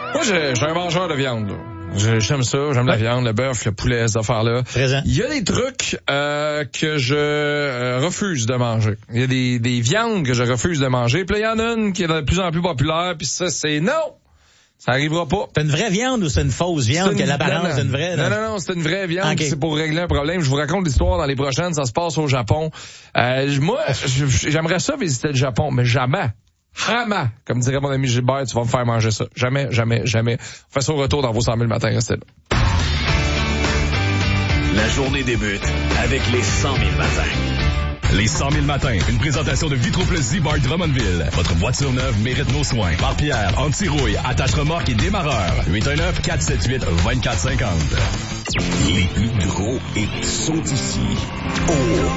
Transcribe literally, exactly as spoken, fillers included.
Moi, j'ai, j'ai un mangeur de viande, là. J'aime ça, j'aime ouais. la viande, le bœuf, le poulet, ces affaires-là. Présent. Il y a des trucs euh, que je euh, refuse de manger. Il y a des, des viandes que je refuse de manger. Puis là, il y en a une qui est de plus en plus populaire, puis ça, c'est non! Ça arrivera pas. C'est une vraie viande ou c'est une fausse viande qui a l'apparence d'une vraie? Non, non, non, c'est une vraie viande. Okay. C'est pour régler un problème. Je vous raconte l'histoire dans les prochaines. Ça se passe au Japon. Euh, moi, j'aimerais ça visiter le Japon, mais jamais. Jamais. Comme dirait mon ami Gilbert, tu vas me faire manger ça. Jamais, jamais, jamais. On fait ça au retour dans vos cent mille matins. Restez là. La journée débute avec les cent mille matins. Les cent mille matins, une présentation de Vitroplus Z-Bar Drummondville. Votre voiture neuve mérite nos soins. Par Pierre, anti-rouille, attache remorque et démarreur. huit un neuf, quatre sept huit, deux quatre cinq zéro. Les plus gros hits sont ici. Oh.